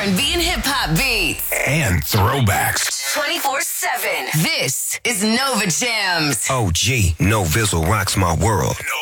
R&B and hip hop beats. And throwbacks. 24/7. This is Nova Jams. OG, No Vizzle rocks my world.